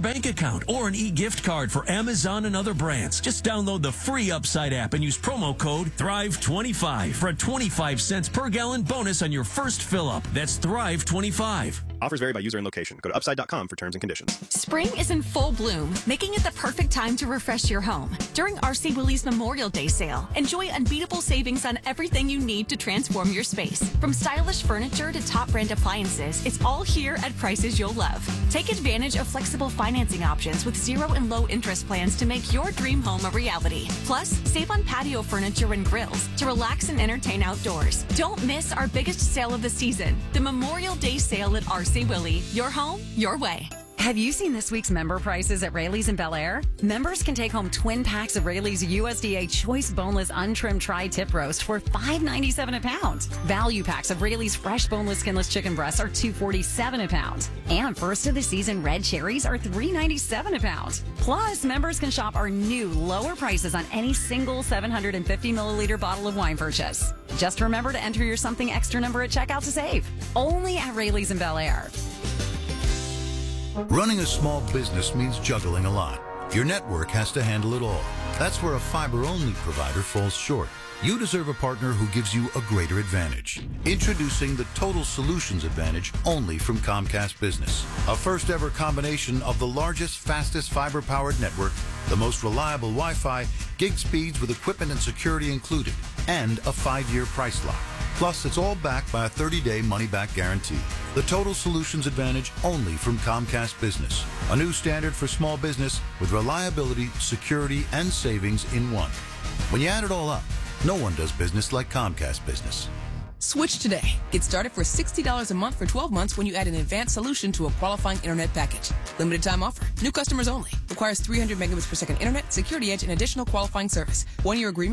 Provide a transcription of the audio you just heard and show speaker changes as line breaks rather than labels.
bank account or an e-gift card for Amazon and other brands. Just download the free Upside app and use promo code THRIVE25 for a 25 cents per gallon bonus on your first fill-up. That's THRIVE25.
Offers vary by user and location. Go to upside.com for terms and conditions.
Spring is in full bloom, making it the perfect time to refresh your home. During RC Willey's Memorial Day sale, enjoy unbeatable savings on everything you need to transform your space. From stylish furniture to top brand appliances, it's all here at prices you'll love. Take advantage of flexible financing options with 0 and low interest plans to make your dream home a reality. Plus, save on patio furniture and grills to relax and entertain outdoors. Don't miss our biggest sale of the season, the Memorial Day sale at RC Willey. Your home, your way.
Have you seen this week's member prices at Rayleigh's in Bel Air? Members can take home twin packs of Rayleigh's USDA Choice Boneless Untrimmed Tri-Tip Roast for $5.97 a pound. Value packs of Rayleigh's Fresh Boneless Skinless Chicken Breasts are $2.47 a pound. And first of the season red cherries are $3.97 a pound. Plus, members can shop our new lower prices on any single 750 milliliter bottle of wine purchase. Just remember to enter your something extra number at checkout to save. Only at Rayleigh's in Bel Air.
Running a small business means juggling a lot. Your network has to handle it all. That's where a fiber-only provider falls short. You deserve a partner who gives you a greater advantage. Introducing the Total Solutions Advantage only from Comcast Business. A first-ever combination of the largest, fastest fiber-powered network, the most reliable Wi-Fi, gig speeds with equipment and security included, and a 5-year price lock. Plus, it's all backed by a 30-day money-back guarantee. The Total Solutions Advantage only from Comcast Business. A new standard for small business with reliability, security, and savings in one. When you add it all up, no one does business like Comcast Business.
Switch today. Get started for $60 a month for 12 months when you add an advanced solution to a qualifying internet package. Limited time offer. New customers only. Requires 300 megabits per second internet, security edge, and additional qualifying service. 1-year agreement.